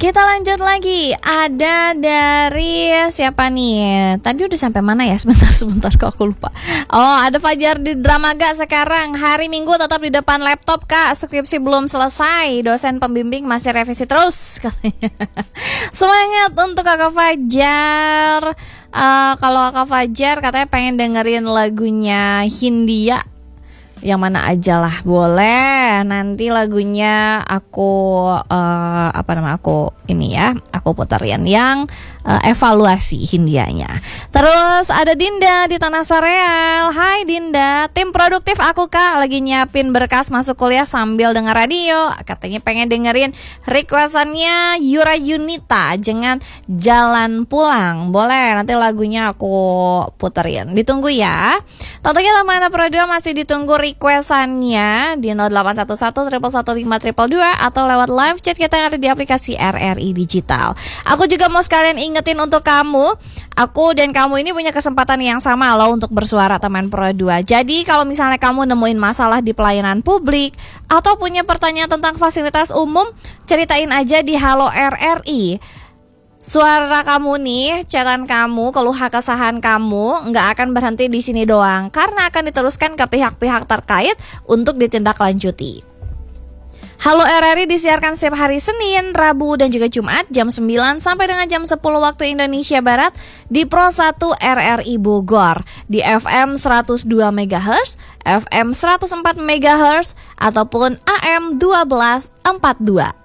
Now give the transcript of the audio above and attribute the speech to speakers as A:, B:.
A: Kita lanjut lagi. Ada dari siapa nih? Tadi udah sampai mana ya? Sebentar kok aku lupa. Oh, ada Fajar di Dramaga sekarang. Hari Minggu tetap di depan laptop, Kak. Skripsi belum selesai. Dosen pembimbing masih revisi terus katanya. Semangat untuk Kakak Fajar. Kalau Kakak Fajar katanya pengen dengerin lagunya Hindia. Yang mana aja lah boleh. Nanti lagunya aku aku puterin yang evaluasi Hindianya. Terus ada Dinda di Tanah Sareal. Hai Dinda, tim produktif aku Kak, lagi nyiapin berkas masuk kuliah sambil denger radio. Katanya pengen dengerin requestannya Yura Yunita, Jangan Jalan Pulang. Boleh, nanti lagunya aku puterin. Ditunggu ya. Tentunya teman-teman Pro 2 masih ditunggu requestannya di 0811 115 atau lewat live chat kita yang ada di aplikasi RRI Digital. Aku juga mau sekalian ingetin untuk kamu, aku dan kamu ini punya kesempatan yang sama loh untuk bersuara teman Pro 2. Jadi kalau misalnya kamu nemuin masalah di pelayanan publik atau punya pertanyaan tentang fasilitas umum, ceritain aja di Halo RRI. Suara kamu nih, chatan kamu, keluhan kesahan kamu nggak akan berhenti di sini doang, karena akan diteruskan ke pihak-pihak terkait untuk ditindaklanjuti. Halo RRI disiarkan setiap hari Senin, Rabu, dan juga Jumat jam 9 sampai dengan jam 10 waktu Indonesia Barat di Pro 1 RRI Bogor di FM 102 MHz, FM 104 MHz, ataupun AM 1242.